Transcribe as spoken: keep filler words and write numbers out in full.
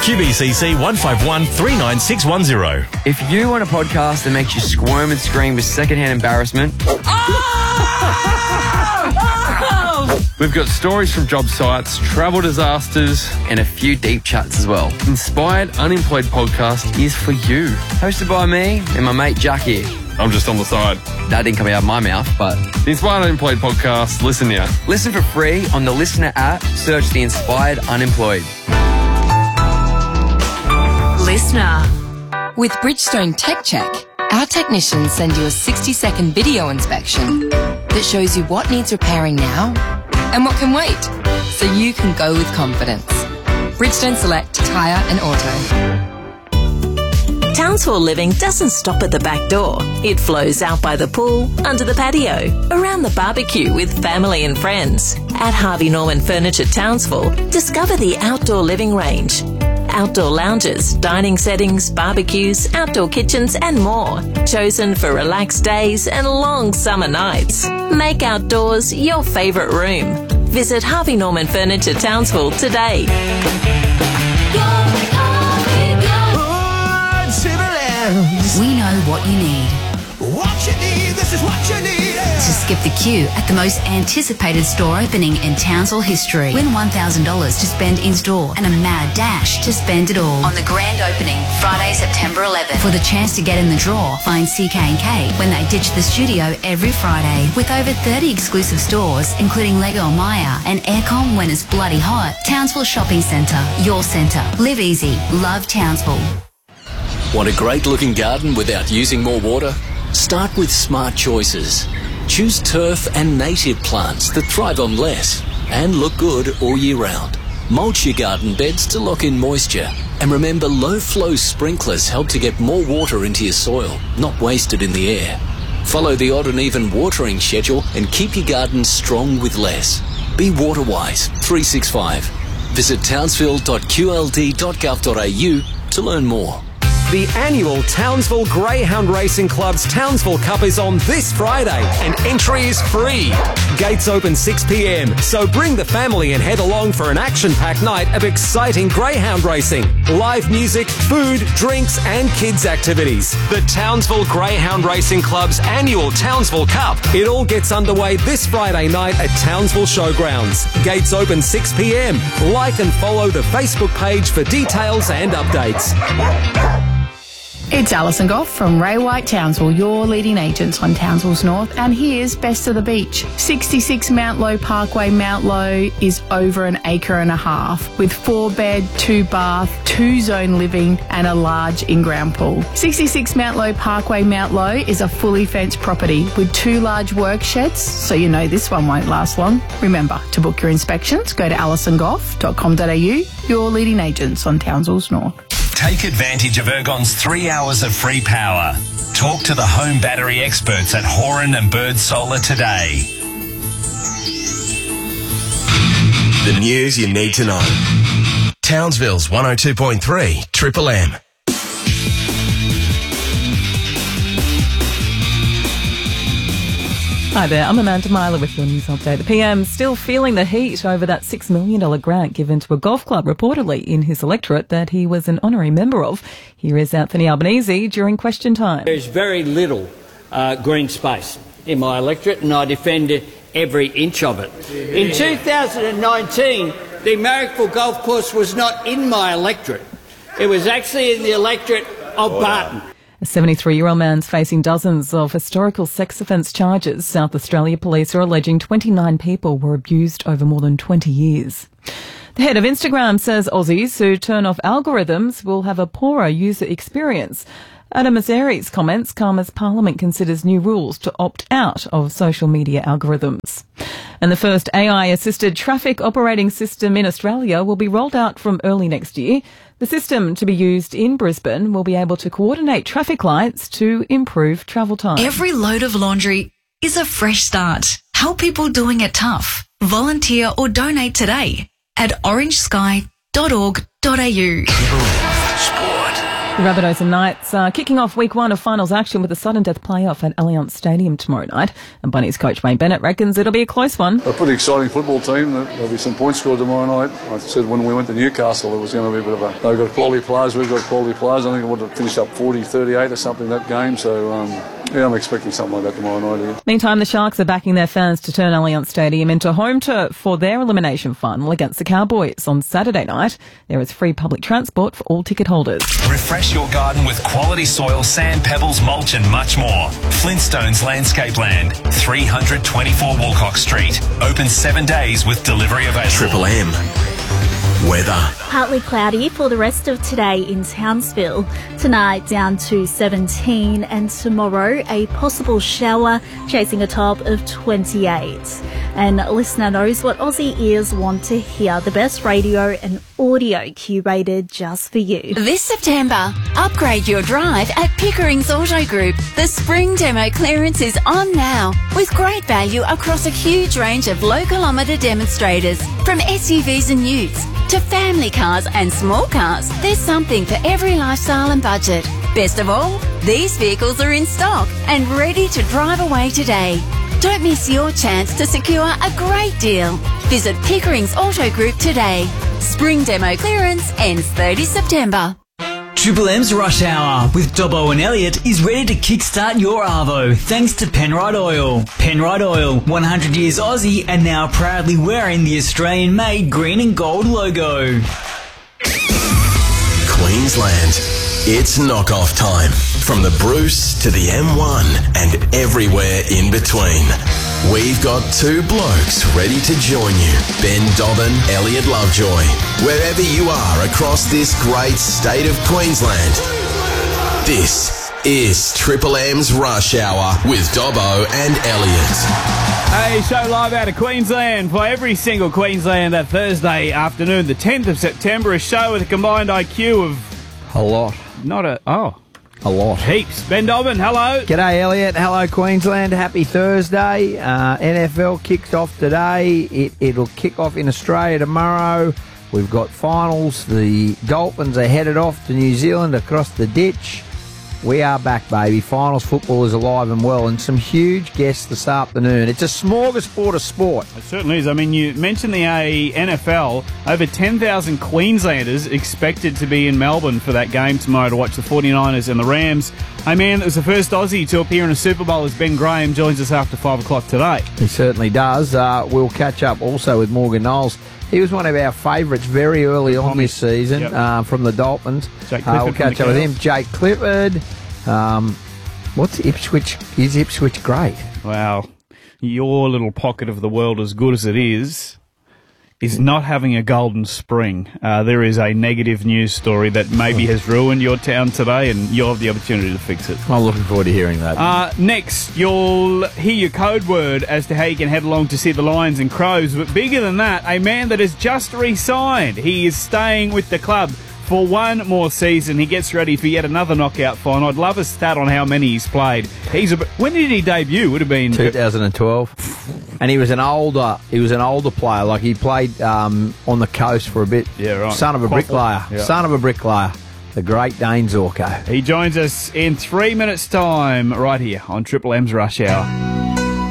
Q B C C one five one three nine six one zero. If you want a podcast that makes you squirm and scream with secondhand embarrassment... We've got stories from job sites, travel disasters, and a few deep chats as well. Inspired Unemployed Podcast is for you. Hosted by me and my mate Jack here. I'm just on the side. That didn't come out of my mouth, but... The Inspired Unemployed Podcast, listen now. Listen for free on the Listener app. Search The Inspired Unemployed. Listener. With Bridgestone Tech Check, our technicians send you a sixty-second video inspection that shows you what needs repairing now and what can wait, so you can go with confidence. Bridgestone Select Tyre and Auto. Townsville living doesn't stop at the back door. It flows out by the pool, under the patio, around the barbecue with family and friends. At Harvey Norman Furniture Townsville, discover the outdoor living range. Outdoor lounges, dining settings, barbecues, outdoor kitchens and more. Chosen for relaxed days and long summer nights. Make outdoors your favourite room. Visit Harvey Norman Furniture Townsville today. We know what you need. What you need, this is what you need. To skip the queue at the most anticipated store opening in Townsville history. Win one thousand dollars to spend in-store and a mad dash to spend it all on the grand opening, Friday, September eleventh. For the chance to get in the draw, find C K and K when they ditch the studio every Friday. With over thirty exclusive stores, including Lego Maya and Aircom when it's bloody hot. Townsville Shopping Centre, your centre. Live easy. Love Townsville. Want a great-looking garden without using more water? Start with smart choices. Choose turf and native plants that thrive on less and look good all year round. Mulch your garden beds to lock in moisture. And remember, low-flow sprinklers help to get more water into your soil, not wasted in the air. Follow the odd and even watering schedule and keep your garden strong with less. Be water-wise three sixty-five. Visit townsville dot q l d dot gov dot a u to learn more. The annual Townsville Greyhound Racing Club's Townsville Cup is on this Friday and entry is free. Gates open six p m, so bring the family and head along for an action-packed night of exciting greyhound racing. Live music, food, drinks and kids' activities. The Townsville Greyhound Racing Club's annual Townsville Cup. It all gets underway this Friday night at Townsville Showgrounds. Gates open six p m. Like and follow the Facebook page for details and updates. It's Alison Goff from Ray White Townsville, your leading agents on Townsville's North, and here's Best of the Beach. sixty-six Mount Low Parkway, Mount Low is over an acre and a half with four bed, two bath, two zone living and a large in-ground pool. sixty-six Mount Low Parkway, Mount Low is a fully fenced property with two large work sheds, so you know this one won't last long. Remember, to book your inspections, go to alison goff dot com dot a u, your leading agents on Townsville's North. Take advantage of Ergon's three hours of free power. Talk to the home battery experts at Horan and Bird Solar today. The news you need to know. Townsville's one oh two point three Triple M. Hi there, I'm Amanda Myler with your news update. The P M still feeling the heat over that six million dollars grant given to a golf club reportedly in his electorate that he was an honorary member of. Here is Anthony Albanese during question time. There's very little uh, green space in my electorate and I defend every inch of it. In two thousand nineteen, the Marrickville Golf Course was not in my electorate. It was actually in the electorate of Barton. A seventy-three-year-old man's facing dozens of historical sex offence charges. South Australia police are alleging twenty-nine people were abused over more than twenty years. The head of Instagram says Aussies who turn off algorithms will have a poorer user experience. Adam Azari's comments come as Parliament considers new rules to opt out of social media algorithms. And the first A I-assisted traffic operating system in Australia will be rolled out from early next year. The system to be used in Brisbane will be able to coordinate traffic lights to improve travel time. Every load of laundry is a fresh start. Help people doing it tough. Volunteer or donate today at orange sky dot org dot a u. Sport. The Rabbitohs and Knights are kicking off week one of finals action with a sudden death playoff at Allianz Stadium tomorrow night. And Bunnies coach Wayne Bennett reckons it'll be a close one. A pretty exciting football team. There'll be some points scored tomorrow night. I said when we went to Newcastle it was going to be a bit of a... They've got quality players, we've got quality players. I think it would have finished up forty thirty-eight or something that game. So, um, yeah, I'm expecting something like that tomorrow night here. Meantime, the Sharks are backing their fans to turn Allianz Stadium into home turf for their elimination final against the Cowboys on Saturday night. There is free public transport for all ticket holders. Refresh your garden with quality soil, sand, pebbles, mulch and much more. Flintstones Landscape Land, three twenty-four Wilcox Street. Open seven days with delivery available. Triple M. Weather. Partly cloudy for the rest of today in Townsville. Tonight down to seventeen and tomorrow a possible shower chasing a top of twenty-eight. And listener knows what Aussie ears want to hear. The best radio and audio curated just for you. This September, upgrade your drive at Pickering's Auto Group. The spring demo clearance is on now with great value across a huge range of low kilometre demonstrators. From S U Vs and utes to family cars and small cars, there's something for every lifestyle and budget. Best of all, these vehicles are in stock and ready to drive away today. Don't miss your chance to secure a great deal. Visit Pickering's Auto Group today. Spring demo clearance ends thirtieth September. Triple M's Rush Hour with Dobbo and Elliott is ready to kickstart your Arvo thanks to Penrite Oil. Penrite Oil, one hundred years Aussie and now proudly wearing the Australian-made green and gold logo. Queensland. It's knockoff time. From the Bruce to the M one and everywhere in between. We've got two blokes ready to join you. Ben Dobbin, Elliott Lovejoy. Wherever you are across this great state of Queensland. This is Triple M's Rush Hour with Dobbo and Elliott. Hey, show live out of Queensland for every single Queensland that Thursday afternoon, the tenth of September. A show with a combined I Q of... A lot. Not a... Oh. A lot. Heaps. Ben Dobbin, hello. G'day, Elliott. Hello, Queensland. Happy Thursday. Uh, N F L kicks off today. It, it'll kick off in Australia tomorrow. We've got finals. The Dolphins are headed off to New Zealand across the ditch. We are back, baby. Finals football is alive and well, and some huge guests this afternoon. It's a smorgasbord of sport. It certainly is. I mean, you mentioned the N F L. Over ten thousand Queenslanders expected to be in Melbourne for that game tomorrow to watch the forty-niners and the Rams. Hey, man, it was the first Aussie to appear in a Super Bowl as Ben Graham joins us after five o'clock today. He certainly does. Uh, we'll catch up also with Morgan Knowles. He was one of our favourites very early on this season yep. uh, from the Dolphins. Jake uh, we'll catch up with him. Jake Clifford. Um, what's Ipswich? Is Ipswich great? Wow. Your little pocket of the world, as good as it is, is not having a golden spring. Uh, there is a negative news story that maybe has ruined your town today, and you'll have the opportunity to fix it. I'm looking forward to hearing that. Uh, next, you'll hear your code word as to how you can head along to see the Lions and Crows. But bigger than that, a man that has just re-signed. He is staying with the club for one more season. He gets ready for yet another knockout final. I'd love a stat on how many he's played. He's a, when did he debut? Would have been twenty twelve. And he was an older, he was an older player. Like he played um, on the coast for a bit. Yeah, right. Son of a bricklayer. Yeah. Son of a bricklayer. The great Dane Zorko. He joins us in three minutes' time right here on Triple M's Rush Hour.